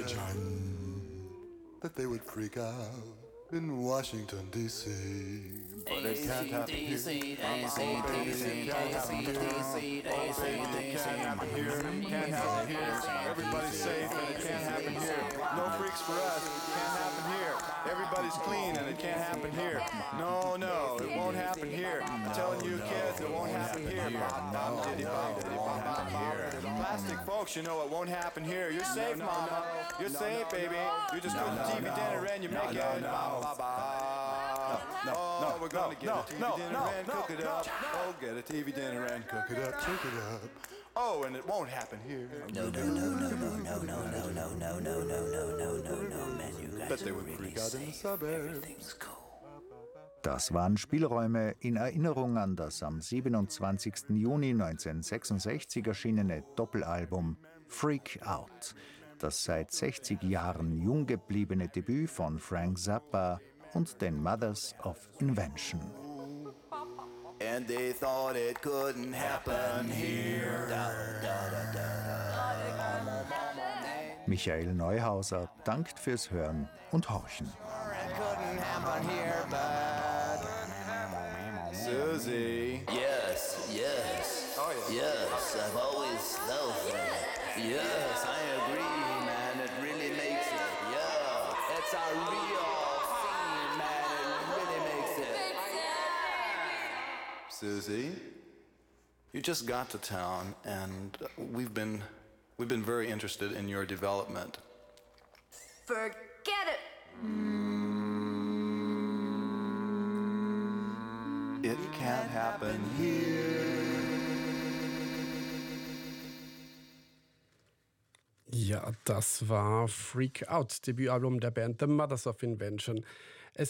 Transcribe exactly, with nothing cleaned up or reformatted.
invention that they would freak out in Washington, D C But it can't happen here. It can't happen here. Can't happen here. Everybody's safe and it can't happen here. No freaks for us. Can't happen here. Everybody's clean and it can't happen here. No, no, it won't happen here. I'm telling you kids, it won't happen here. Plastic folks, you know it won't happen here. You're safe, mama. You're safe, baby. You just go to T V dinner and you make it. Oh, we're gonna get a T V dinner and cook it up. Oh, get a T V dinner and cook it up, cook it up. Oh, and it won't happen here. No, no, no, no, no, no, no, no, no, no, no, no, no, no, no, no, man, you guys But they are would really freak out in the safe. suburbs. Everything's cool. Das waren Spielräume in Erinnerung an das am siebenundzwanzigsten Juni neunzehnhundertsechsundsechzig erschienene Doppelalbum Freak Out, das seit sechzig Jahren jung gebliebene Debüt von Frank Zappa und den Mothers of Invention. And they thought it couldn't happen here. Da, da, da, da, da. Michael Neuhauser dankt fürs Hören und Horchen. Susie. Yes, yes. Oh, yeah. Yes, I've always felt that. Yes, I agree, man. It really makes it. Yeah, it's a real scene, man. It really makes it. Susie, you just got to town, and we've been we've been very interested in your development. Forget it. It can't happen here. Ja, das war Freak Out, Debütalbum der Band The Mothers of Invention. Es